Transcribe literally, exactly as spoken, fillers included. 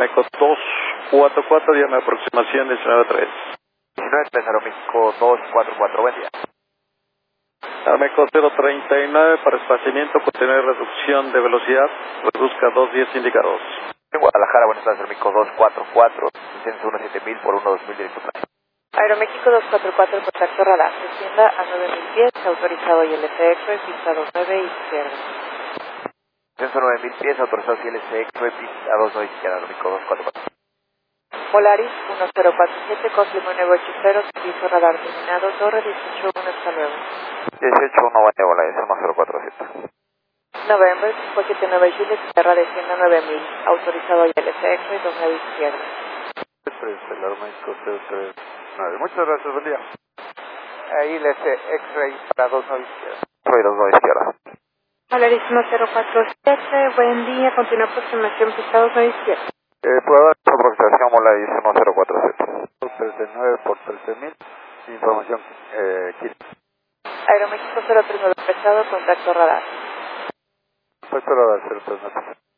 Aeroméxico dos cuatro cuatro, llame aproximación diecinueve tres. diecinueve tres, Aeroméxico dos cuatro cuatro, buen día. Aeroméxico cero treinta y nueve, para espaciamiento, por tener reducción de velocidad, reduzca dos diez indicados. En Guadalajara, buenas tardes, Aeroméxico dos cuatro cuatro, descenso uno siete mil por uno dos mil, directo plan. Aeroméxico dos cuatro cuatro, contacto radar, descienda a nueve mil pies, autorizado I L C X, pista dos nueve izquierda. Descenso nueve mil pies, autorizado I L C X, pista dos nueve izquierda, Aeroméxico dos cuatro cuatro. Polaris uno cero cuatro siete, Cosmo nueve ocho cero, servicio radar terminado, torre dieciocho uno, hasta luego. dieciocho uno, buen día, Volaris uno cero cuatro siete. November cinco siete nueve, Juliet, Sierra, descienda a nueve mil, autorizado I L C X, dos nueve izquierda. El Aeroméxico cero tres nueve, muchas gracias, buen día. I L C X-Ray para dos nueve izquierda. Soy dos nueve izquierda. Polaris uno cero cuatro siete, buen día, continúa aproximación, pista dos nueve izquierda. Eh, ¿Puedo dar su aproximación Volaris uno cero cuatro siete? trece nueve por trece mil, información eh, Kit. Aeroméxico cero tres nueve, pesado, contacto radar. Pues para dar cero tres nueve.